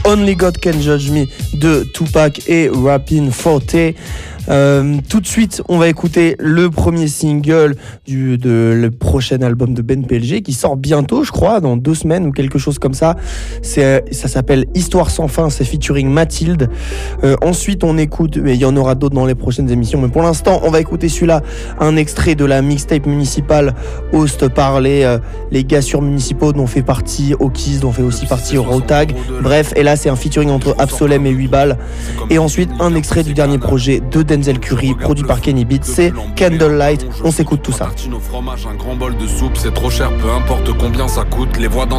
Only God Can Judge Me de Tupac et Rappin' Forte. Tout de suite, on va écouter le premier single le prochain album de Ben PLG qui sort bientôt, je crois, dans 2 semaines ou quelque chose comme ça. Ça s'appelle Histoire sans fin, c'est featuring Mathilde. Ensuite, on écoute, mais il y en aura d'autres dans les prochaines émissions, mais pour l'instant, on va écouter celui-là, un extrait de la mixtape municipale host par les gars sur municipaux dont fait partie Okis, dont fait aussi partie Rotag. Bref, et là, c'est un featuring entre Absolem et 8 balles. Et ensuite, un extrait du dernier projet de Denzel Curry, produit par Kenny Beats, c'est Candlelight. On s'écoute tout ça. Un grand bol de soupe, c'est trop cher, peu importe combien ça coûte. Les voix